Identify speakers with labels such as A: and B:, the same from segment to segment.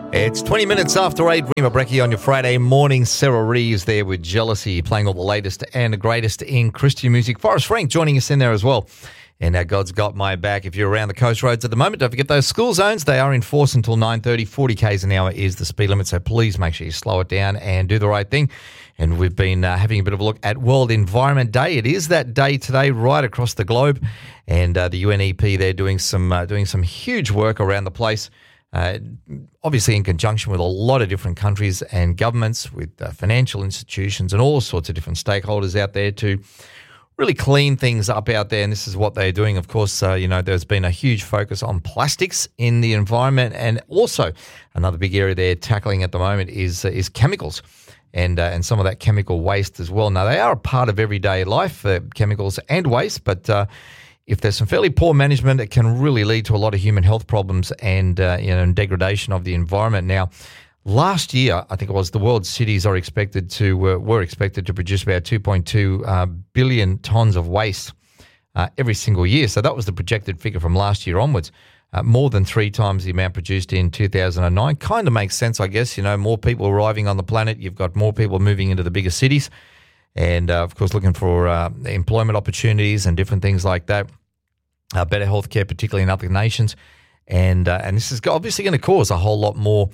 A: It's 20 minutes after 8. Rima Brecchi on your Friday morning. Sarah Reeves there with Jealousy, playing all the latest and the greatest in Christian music. Forrest Frank joining us in there as well. And God's got my back. If you're around the coast roads at the moment, don't forget those school zones. They are in force until 9:30. 40 k's an hour is the speed limit, so please make sure you slow it down and do the right thing. And we've been having a bit of a look at World Environment Day. It is that day today right across the globe. And the UNEP, they're doing some huge work around the place. Obviously in conjunction with a lot of different countries and governments, with financial institutions and all sorts of different stakeholders out there to really clean things up out there. And this is what they're doing. Of course, there's been a huge focus on plastics in the environment, and also another big area they're tackling at the moment is chemicals and some of that chemical waste as well. Now, they are a part of everyday life, chemicals and waste, but if there's some fairly poor management, it can really lead to a lot of human health problems and degradation of the environment. Now, last year, I think it was, the world's cities were expected to produce about 2.2 billion tonnes of waste every single year. So that was the projected figure from last year onwards. More than 3 times the amount produced in 2009. Kind of makes sense, I guess. More people arriving on the planet. You've got more people moving into the bigger cities. And, of course, looking for employment opportunities and different things like that. Better healthcare, particularly in other nations. And this is obviously going to cause a whole lot more,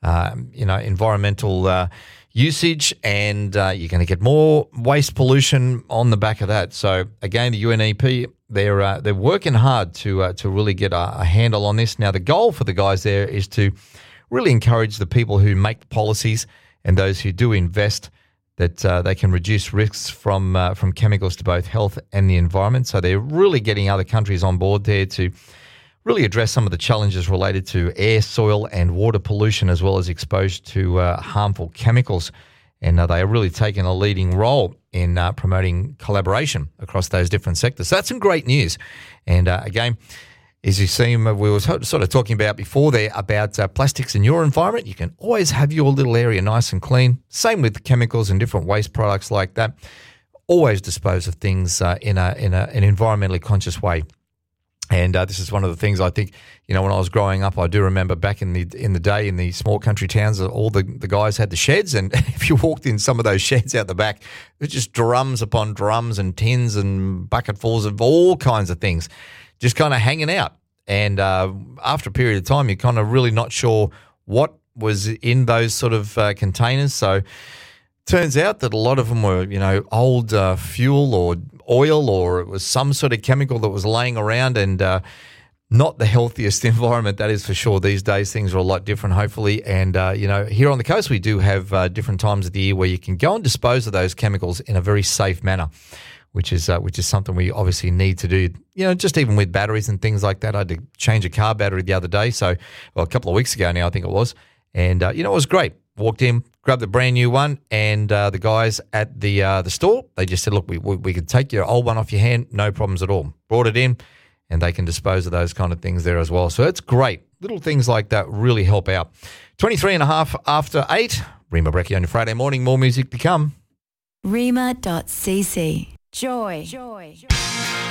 A: environmental usage, and you're going to get more waste pollution on the back of that. So, again, the UNEP, they're working hard to really get a handle on this. Now, the goal for the guys there is to really encourage the people who make the policies and those who do invest that they can reduce risks from chemicals to both health and the environment. So they're really getting other countries on board there to really address some of the challenges related to air, soil and water pollution, as well as exposure to harmful chemicals. And they are really taking a leading role in promoting collaboration across those different sectors. So that's some great news. And again, as you see, we were sort of talking about before there about plastics in your environment. You can always have your little area nice and clean. Same with chemicals and different waste products like that. Always dispose of things in an environmentally conscious way. And this is one of the things I think, when I was growing up, I do remember back in the day in the small country towns, all the guys had the sheds, and if you walked in some of those sheds out the back, it was just drums upon drums and tins and bucketfuls of all kinds of things, just kind of hanging out. And after a period of time, you're kind of really not sure what was in those sort of containers. So turns out that a lot of them were, old fuel or oil, or it was some sort of chemical that was laying around, and not the healthiest environment, that is for sure. These days, things are a lot different, hopefully. And, here on the coast, we do have different times of the year where you can go and dispose of those chemicals in a very safe manner, which is something we obviously need to do, just even with batteries and things like that. I had to change a car battery the other day, a couple of weeks ago now, I think it was. And, it was great. Walked in, grabbed a brand new one, and the guys at the store, they just said, look, we could take your old one off your hand, no problems at all. Brought it in, and they can dispose of those kind of things there as well. So it's great. Little things like that really help out. 23 and a half after 8. Rima Brecchi on your Friday morning. More music to come.
B: Rima.cc. Joy.